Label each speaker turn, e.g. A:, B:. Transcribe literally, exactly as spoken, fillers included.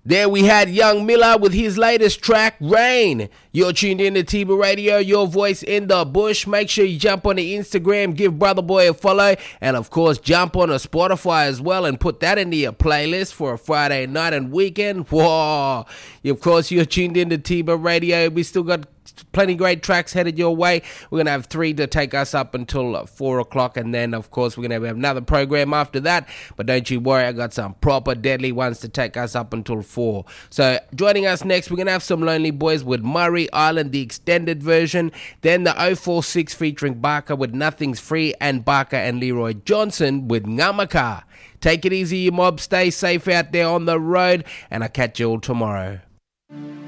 A: There we had Young Miller with his latest track, Rain. You're tuned in to Tiba Radio, your voice in the bush. Make sure you jump on the Instagram, give Brother Boy a follow, and of course jump on a Spotify as well and put that into your playlist for a Friday night and weekend. Whoa! Of course, you're tuned in to Tiba Radio. We still got plenty great tracks headed your way. We're going to have three to take us up until four o'clock, and then of course we're going to have another program after that, but don't you worry, I got some proper deadly ones to take us up until four. So joining us next, we're going to have some Lonely Boys with Murray Island, the extended version, then the oh four six featuring Barker with Nothing's Free, and Barker and Leroy Johnson with Ngamaka. Take it easy, you mob, stay safe out there on the road, and I'll catch you all tomorrow.